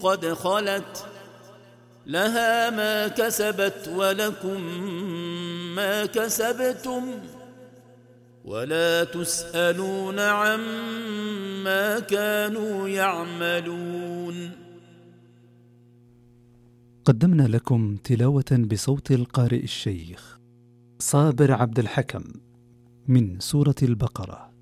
قد خلت لها ما كسبت ولكم ما كسبتم ولا تسألون عما كانوا يعملون. قدمنا لكم تلاوة بصوت القارئ الشيخ صابر عبد الحكم من سورة البقرة.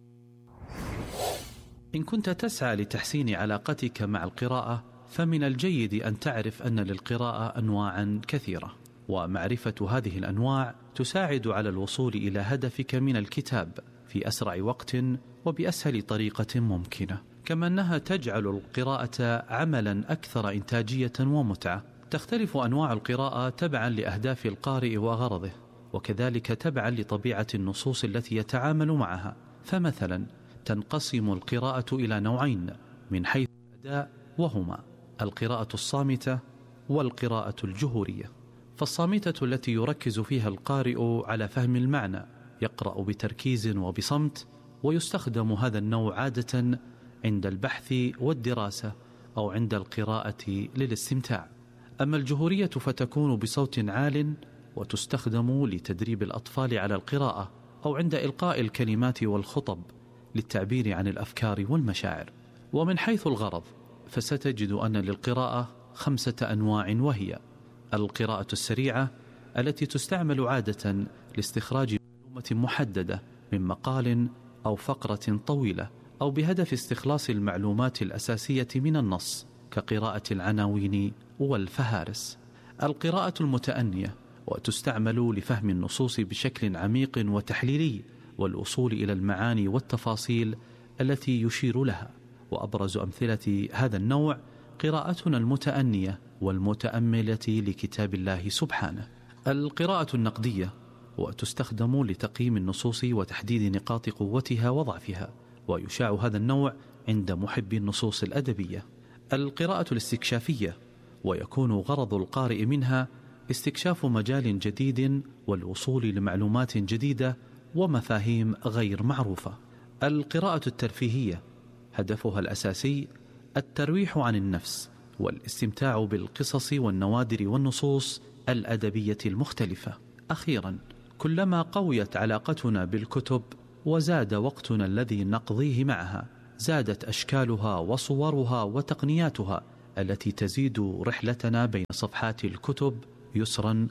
إن كنت تسعى لتحسين علاقتك مع القراءة، فمن الجيد أن تعرف أن للقراءة أنواعا كثيرة، ومعرفة هذه الأنواع تساعد على الوصول إلى هدفك من الكتاب في أسرع وقت وبأسهل طريقة ممكنة، كما أنها تجعل القراءة عملا أكثر إنتاجية ومتعة. تختلف أنواع القراءة تبعا لأهداف القارئ وغرضه، وكذلك تبعا لطبيعة النصوص التي يتعامل معها. فمثلا تنقسم القراءة إلى نوعين من حيث الأداء، وهما القراءة الصامتة والقراءة الجهورية. فالصامتة التي يركز فيها القارئ على فهم المعنى، يقرأ بتركيز وبصمت، ويستخدم هذا النوع عادة عند البحث والدراسة أو عند القراءة للاستمتاع. أما الجهورية فتكون بصوت عال، وتستخدم لتدريب الأطفال على القراءة أو عند إلقاء الكلمات والخطب للتعبير عن الأفكار والمشاعر. ومن حيث الغرض فستجد أن للقراءة 5 أنواع، وهي القراءة السريعة التي تستعمل عادة لاستخراج معلومة محددة من مقال أو فقرة طويلة، أو بهدف استخلاص المعلومات الأساسية من النص كقراءة العناوين والفهارس. القراءة المتأنية، وتستعمل لفهم النصوص بشكل عميق وتحليلي والوصول إلى المعاني والتفاصيل التي يشير لها. وأبرز أمثلة هذا النوع قراءتنا المتأنية والمتأملة لكتاب الله سبحانه. القراءة النقدية، وتستخدم لتقييم النصوص وتحديد نقاط قوتها وضعفها، ويشاع هذا النوع عند محبي النصوص الأدبية. القراءة الاستكشافية، ويكون غرض القارئ منها استكشاف مجال جديد والوصول لمعلومات جديدة ومفاهيم غير معروفة. القراءة الترفيهية، هدفها الأساسي الترويح عن النفس والاستمتاع بالقصص والنوادر والنصوص الأدبية المختلفة. أخيرا، كلما قويت علاقتنا بالكتب وزاد وقتنا الذي نقضيه معها، زادت أشكالها وصورها وتقنياتها التي تزيد رحلتنا بين صفحات الكتب يسرا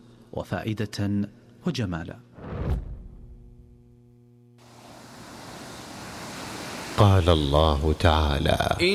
وفائدة وجمالا. قال الله تعالى: